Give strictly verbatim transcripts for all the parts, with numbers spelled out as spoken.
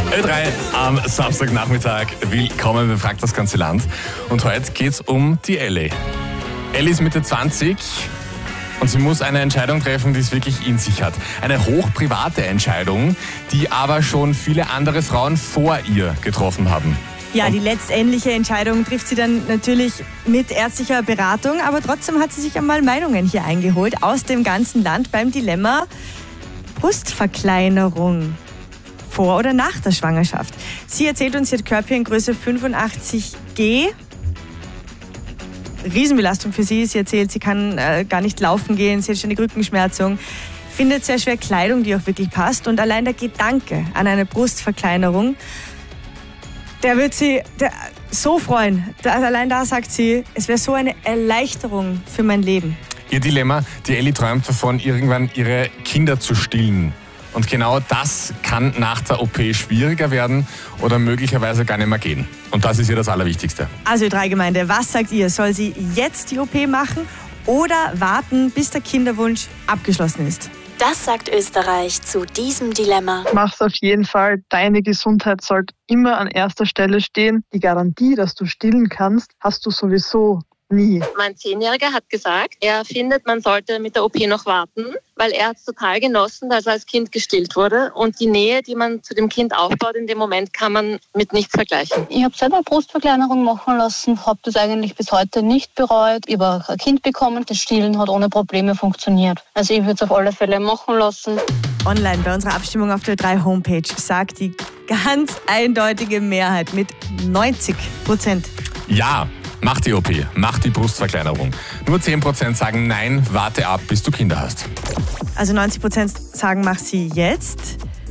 Ö drei am Samstagnachmittag. Willkommen bei Fragt das ganze Land. Und heute geht es um die Ellie. Ellie ist Mitte zwanzig und sie muss eine Entscheidung treffen, die es wirklich in sich hat. Eine hochprivate Entscheidung, die aber schon viele andere Frauen vor ihr getroffen haben. Ja, die letztendliche Entscheidung trifft sie dann natürlich mit ärztlicher Beratung, aber trotzdem hat sie sich einmal Meinungen hier eingeholt aus dem ganzen Land beim Dilemma Brustverkleinerung vor oder nach der Schwangerschaft. Sie erzählt uns, sie hat Körpergröße fünfundachtzig G. Riesenbelastung für sie. Sie erzählt, sie kann äh, gar nicht laufen gehen, sie hat ständig Rückenschmerzen, findet sehr schwer Kleidung, die auch wirklich passt. Und allein der Gedanke an eine Brustverkleinerung, der wird sie der, so freuen. Da, allein da sagt sie, es wäre so eine Erleichterung für mein Leben. Ihr Dilemma, die Ellie träumt davon, irgendwann ihre Kinder zu stillen. Und genau das kann nach der O P schwieriger werden oder möglicherweise gar nicht mehr gehen. Und das ist ihr das Allerwichtigste. Also Ö drei Gemeinde, was sagt ihr? Soll sie jetzt die O P machen oder warten, bis der Kinderwunsch abgeschlossen ist? Das sagt Österreich zu diesem Dilemma. Mach's auf jeden Fall. Deine Gesundheit sollte immer an erster Stelle stehen. Die Garantie, dass du stillen kannst, hast du sowieso nie. Mein Zehnjähriger hat gesagt, er findet, man sollte mit der O P noch warten, weil er hat es total genossen, dass er als Kind gestillt wurde. Und die Nähe, die man zu dem Kind aufbaut, in dem Moment kann man mit nichts vergleichen. Ich habe selber Brustverkleinerung machen lassen, habe das eigentlich bis heute nicht bereut. Ich habe ein Kind bekommen, das Stillen hat ohne Probleme funktioniert. Also ich würde es auf alle Fälle machen lassen. Online bei unserer Abstimmung auf der Ö drei Homepage sagt die ganz eindeutige Mehrheit mit neunzig Prozent. Ja. Mach die O P, mach die Brustverkleinerung. Nur zehn Prozent sagen nein, warte ab, bis du Kinder hast. Also neunzig Prozent sagen, mach sie jetzt.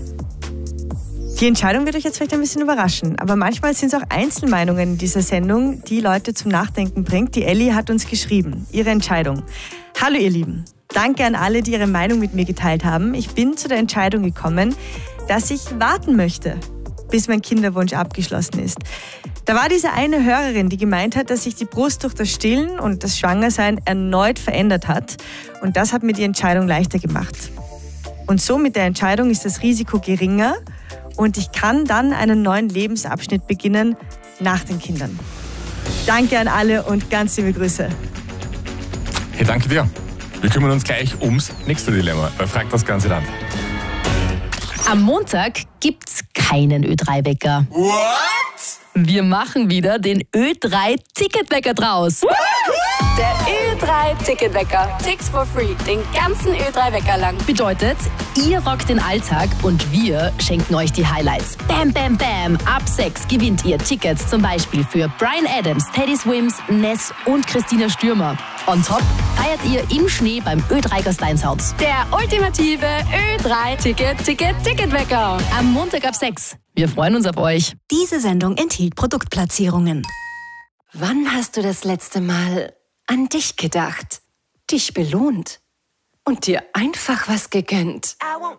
Die Entscheidung wird euch jetzt vielleicht ein bisschen überraschen, aber manchmal sind es auch Einzelmeinungen in dieser Sendung, die Leute zum Nachdenken bringt. Die Ellie hat uns geschrieben, ihre Entscheidung. Hallo ihr Lieben, danke an alle, die ihre Meinung mit mir geteilt haben. Ich bin zu der Entscheidung gekommen, dass ich warten möchte, bis mein Kinderwunsch abgeschlossen ist. Da war diese eine Hörerin, die gemeint hat, dass sich die Brust durch das Stillen und das Schwangersein erneut verändert hat. Und das hat mir die Entscheidung leichter gemacht. Und so mit der Entscheidung ist das Risiko geringer und ich kann dann einen neuen Lebensabschnitt beginnen nach den Kindern. Danke an alle und ganz liebe Grüße. Hey, danke dir. Wir kümmern uns gleich ums nächste Dilemma bei Fragt das ganze Land. Am Montag gibt's keinen Ö drei Wecker. What? Wir machen wieder den Ö drei Ticketwecker draus. Der Ö drei Ticketwecker. Ticks for free. Den ganzen Ö drei Wecker lang. Bedeutet, ihr rockt den Alltag und wir schenken euch die Highlights. Bam, bam, bam. Ab sechs gewinnt ihr Tickets zum Beispiel für Bryan Adams, Teddy Swims, Ness und Christina Stürmer. On top feiert ihr im Schnee beim Ö drei Gasteinshaus. Der ultimative Ö drei Ticket, Ticket, Ticketwecker. Am Montag ab sechs. Wir freuen uns auf euch. Diese Sendung enthielt Produktplatzierungen. Wann hast du das letzte Mal an dich gedacht, dich belohnt und dir einfach was gegönnt?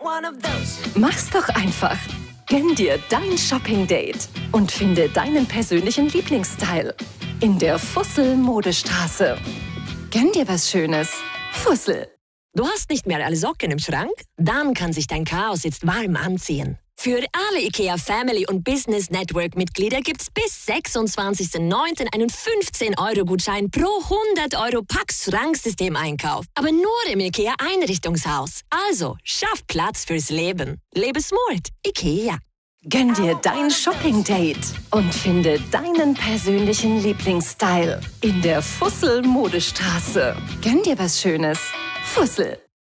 Mach's doch einfach. Gönn dir dein Shopping-Date und finde deinen persönlichen Lieblingsstyle in der Fussel-Modestraße. Gönn dir was Schönes. Fussel. Du hast nicht mehr alle Socken im Schrank? Dann kann sich dein Chaos jetzt warm anziehen. Für alle IKEA Family und Business Network Mitglieder gibt's bis sechsundzwanzigsten neunten einen fünfzehn Euro Gutschein pro hundert Euro Pax-Schranksystem-Einkauf. Aber nur im IKEA Einrichtungshaus. Also, schaff Platz fürs Leben. Lebe smart. IKEA. Gönn dir dein Shopping-Date und finde deinen persönlichen Lieblingsstyle in der Fussel-Modestraße. Gönn dir was Schönes. Fussel.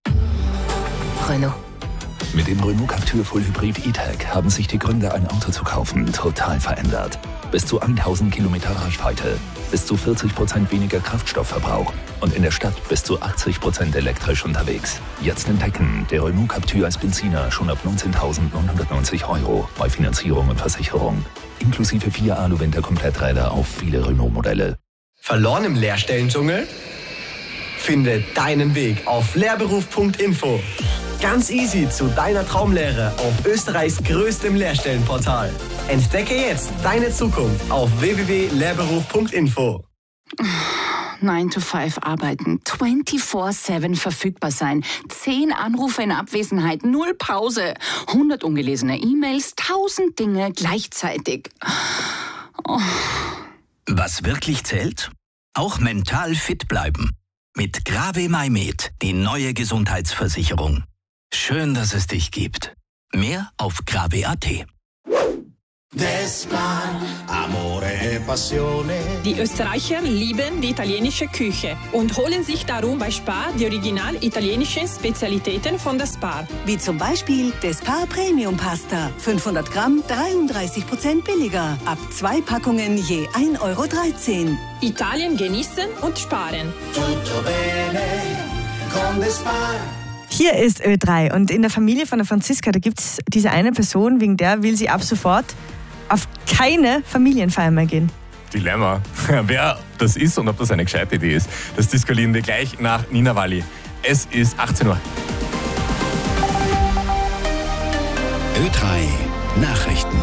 Renault. Mit dem Renault Captur Full Hybrid E-Tech haben sich die Gründe, ein Auto zu kaufen, total verändert. Bis zu tausend Kilometer Reichweite, bis zu vierzig Prozent weniger Kraftstoffverbrauch und in der Stadt bis zu achtzig Prozent elektrisch unterwegs. Jetzt entdecken, der Renault Captur als Benziner schon ab neunzehntausendneunhundertneunzig Euro bei Finanzierung und Versicherung. Inklusive vier Alu-Winter-Kompletträder auf viele Renault-Modelle. Verloren im Lehrstellendschungel? Finde deinen Weg auf lehrberuf punkt info. Ganz easy zu deiner Traumlehre auf Österreichs größtem Lehrstellenportal. Entdecke jetzt deine Zukunft auf w w w punkt lehrberuf punkt info. neun to five arbeiten, vierundzwanzig sieben verfügbar sein, zehn Anrufe in Abwesenheit, null Pause, hundert ungelesene E-Mails, tausend Dinge gleichzeitig. Oh. Was wirklich zählt? Auch mental fit bleiben. Mit Grave MyMed, die neue Gesundheitsversicherung. Schön, dass es dich gibt. Mehr auf grave punkt at. Die Österreicher lieben die italienische Küche und holen sich darum bei Spar die original italienischen Spezialitäten von der Spar. Wie zum Beispiel Spar Premium Pasta. fünfhundert Gramm, dreiunddreißig Prozent billiger. Ab zwei Packungen je ein Euro dreizehn. Italien genießen und sparen. Tutto bene con Spar. Hier ist Ö drei und in der Familie von der Franziska, da gibt es diese eine Person, wegen der will sie ab sofort auf keine Familienfeier mehr gehen. Dilemma. Wer das ist und ob das eine gescheite Idee ist, das diskutieren wir gleich nach Nina Walli. Es ist achtzehn Uhr. Ö drei Nachrichten.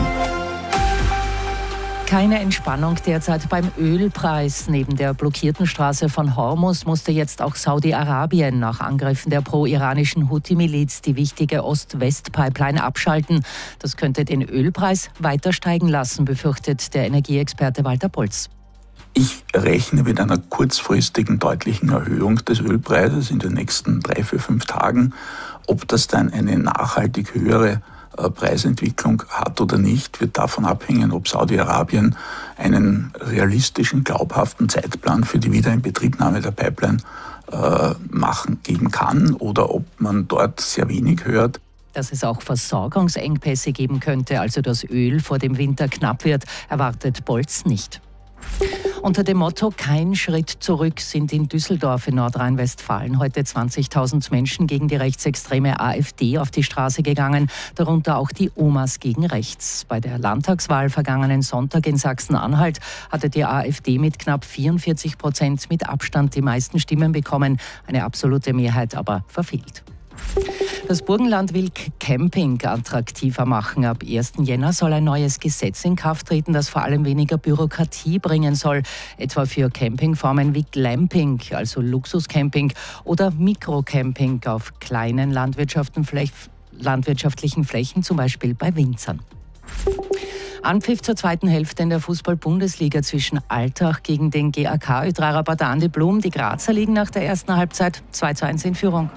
Keine Entspannung derzeit beim Ölpreis. Neben der blockierten Straße von Hormuz musste jetzt auch Saudi-Arabien nach Angriffen der pro-iranischen Houthi-Miliz die wichtige Ost-West-Pipeline abschalten. Das könnte den Ölpreis weiter steigen lassen, befürchtet der Energieexperte Walter Polz. Ich rechne mit einer kurzfristigen deutlichen Erhöhung des Ölpreises in den nächsten drei, vier, fünf Tagen. Ob das dann eine nachhaltig höhere Preisentwicklung hat oder nicht, wird davon abhängen, ob Saudi-Arabien einen realistischen, glaubhaften Zeitplan für die Wiederinbetriebnahme der Pipeline äh, machen, geben kann oder ob man dort sehr wenig hört. Dass es auch Versorgungsengpässe geben könnte, also dass Öl vor dem Winter knapp wird, erwartet Bolz nicht. Unter dem Motto Kein Schritt zurück sind in Düsseldorf in Nordrhein-Westfalen heute zwanzigtausend Menschen gegen die rechtsextreme AfD auf die Straße gegangen, darunter auch die Omas gegen rechts. Bei der Landtagswahl vergangenen Sonntag in Sachsen-Anhalt hatte die AfD mit knapp vierundvierzig Prozent mit Abstand die meisten Stimmen bekommen, eine absolute Mehrheit aber verfehlt. Das Burgenland will Camping attraktiver machen. Ab ersten Jänner soll ein neues Gesetz in Kraft treten, das vor allem weniger Bürokratie bringen soll. Etwa für Campingformen wie Glamping, also Luxuscamping, oder Mikrocamping auf kleinen landwirtschaftlichen Flächen, zum Beispiel bei Winzern. Anpfiff zur zweiten Hälfte in der Fußball-Bundesliga zwischen Altach gegen den G A K. Ö drei Rapporteur Andi Blum. Die Grazer liegen nach der ersten Halbzeit zwei zu eins in Führung.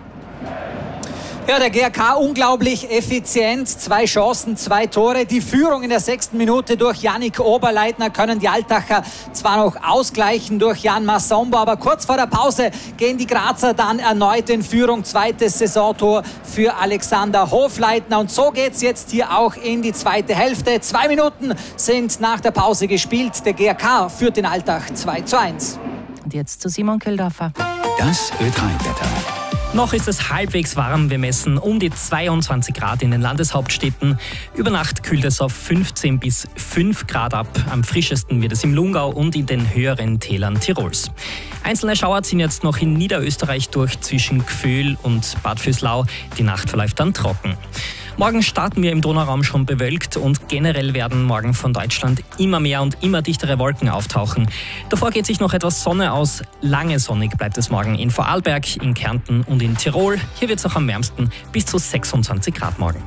Ja, der G A K unglaublich effizient. Zwei Chancen, zwei Tore. Die Führung in der sechsten Minute durch Yannick Oberleitner können die Altacher zwar noch ausgleichen durch Jan Massombo, aber kurz vor der Pause gehen die Grazer dann erneut in Führung. Zweites Saisontor für Alexander Hofleitner. Und so geht's jetzt hier auch in die zweite Hälfte. Zwei Minuten sind nach der Pause gespielt. Der G A K führt den Altach zwei zu eins. Und jetzt zu Simon Kildorfer. Das Ö drei Wetter. Noch ist es halbwegs warm. Wir messen um die zweiundzwanzig Grad in den Landeshauptstädten. Über Nacht kühlt es auf fünfzehn bis fünf Grad ab. Am frischesten wird es im Lungau und in den höheren Tälern Tirols. Einzelne Schauer ziehen jetzt noch in Niederösterreich durch zwischen Gföhl und Bad Vöslau. Die Nacht verläuft dann trocken. Morgen starten wir im Donauraum schon bewölkt und generell werden morgen von Deutschland immer mehr und immer dichtere Wolken auftauchen. Davor geht sich noch etwas Sonne aus. Lange sonnig bleibt es morgen in Vorarlberg, in Kärnten und in Tirol. Hier wird es auch am wärmsten bis zu sechsundzwanzig Grad morgen.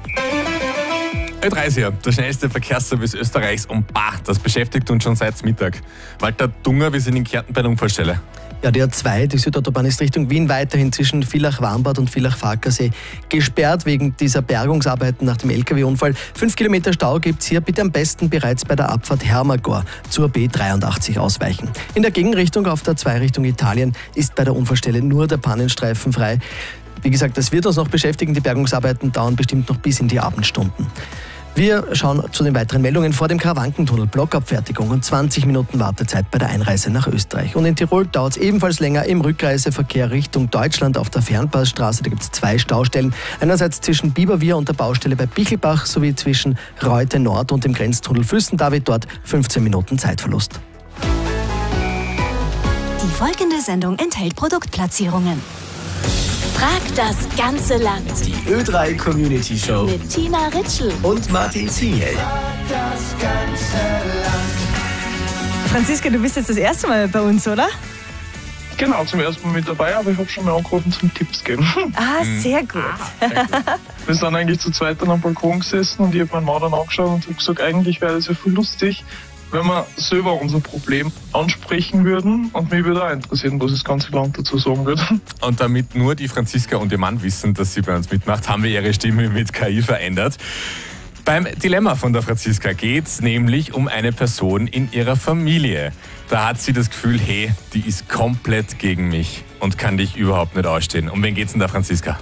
Ö drei ist hier, der schnellste Verkehrsservice Österreichs und bah, das beschäftigt uns schon seit Mittag. Walter Dunger, wir sind in Kärnten bei der Unfallstelle. Ja, die A zwei, die Südautobahn, ist Richtung Wien weiterhin zwischen Villach-Warmbad und Villach-Falkersee gesperrt wegen dieser Bergungsarbeiten nach dem L K W-Unfall. Fünf Kilometer Stau gibt es hier. Bitte am besten bereits bei der Abfahrt Hermagor zur B dreiundachtzig ausweichen. In der Gegenrichtung auf der zwei Richtung Italien ist bei der Unfallstelle nur der Pannenstreifen frei. Wie gesagt, das wird uns noch beschäftigen. Die Bergungsarbeiten dauern bestimmt noch bis in die Abendstunden. Wir schauen zu den weiteren Meldungen vor dem Karawankentunnel. Blockabfertigung und zwanzig Minuten Wartezeit bei der Einreise nach Österreich. Und in Tirol dauert es ebenfalls länger im Rückreiseverkehr Richtung Deutschland auf der Fernpassstraße. Da gibt es zwei Staustellen. Einerseits zwischen Biberwier und der Baustelle bei Bichelbach sowie zwischen Reute Nord und dem Grenztunnel Fürstendavid. Dort fünfzehn Minuten Zeitverlust. Die folgende Sendung enthält Produktplatzierungen. Frag das ganze Land. Die Ö drei Community Show Mit Tina Ritschl und Martin Ziel. Franziska, du bist jetzt das erste Mal bei uns, oder? Genau, zum ersten Mal mit dabei, aber ich habe schon mal angerufen zum Tipps geben. Ah, sehr gut. Wir sind eigentlich zu zweit dann am Balkon gesessen und ich habe meinen Mann dann angeschaut und habe gesagt, eigentlich wäre das ja voll lustig, wenn wir selber unser Problem ansprechen würden, und mich würde auch interessieren, was das ganze Land dazu sagen würde. Und damit nur die Franziska und ihr Mann wissen, dass sie bei uns mitmacht, haben wir ihre Stimme mit K I verändert. Beim Dilemma von der Franziska geht es nämlich um eine Person in ihrer Familie. Da hat sie das Gefühl, hey, die ist komplett gegen mich und kann dich überhaupt nicht ausstehen. Um wen geht's denn da, Franziska?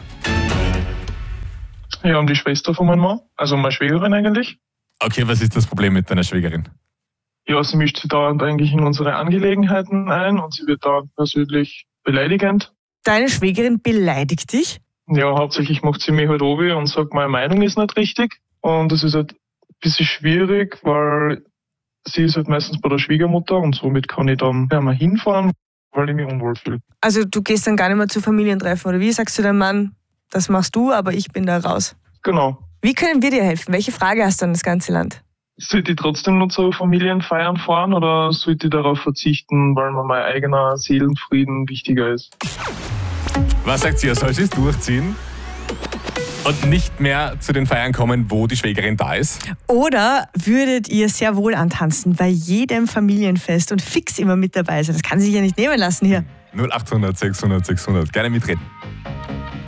Ja, um die Schwester von meinem Mann, also um meine Schwägerin eigentlich. Okay, was ist das Problem mit deiner Schwägerin? Ja, sie mischt sich dauernd eigentlich in unsere Angelegenheiten ein und sie wird dauernd persönlich beleidigend. Deine Schwägerin beleidigt dich? Ja, hauptsächlich macht sie mich halt obi und sagt, meine Meinung ist nicht richtig. Und das ist halt ein bisschen schwierig, weil sie ist halt meistens bei der Schwiegermutter und somit kann ich dann ja, mal hinfahren, weil ich mich unwohl fühle. Also du gehst dann gar nicht mehr zu Familientreffen, oder wie? Sagst du deinem Mann, das machst du, aber ich bin da raus? Genau. Wie können wir dir helfen? Welche Frage hast du an das ganze Land? Sollte ich trotzdem noch zu Familienfeiern fahren oder sollte ich darauf verzichten, weil mir mein eigener Seelenfrieden wichtiger ist? Was sagt sie? Soll sie es durchziehen und nicht mehr zu den Feiern kommen, wo die Schwägerin da ist? Oder würdet ihr sehr wohl antanzen bei jedem Familienfest und fix immer mit dabei sein? Das kann sie sich ja nicht nehmen lassen hier. null acht hundert sechshundert sechshundert. Gerne mitreden.